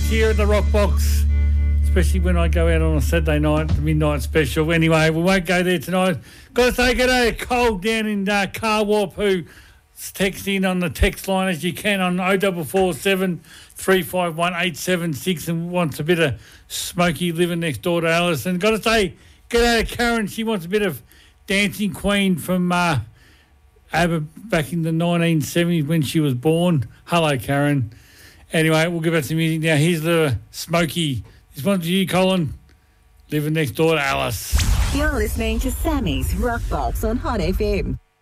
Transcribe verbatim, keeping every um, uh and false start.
here at the Rock Box, especially when I go out on a Saturday night, the midnight special. Anyway, we won't go there tonight. Got to say good day to Cole down in uh, Car Warp, who text in on the text line as you can on oh four four seven, three five one, eight seven six and wants a bit of Smokey living next door to Alice. And got to say good day to Karen. She wants a bit of Dancing Queen from uh, ABBA back in the nineteen seventies when she was born. Hello, Karen. Anyway, we'll give her some music now. Here's the Smokey. This one's for you, Colin. Living next door to Alice. You're listening to Sammy's Rock Box on Hot F M.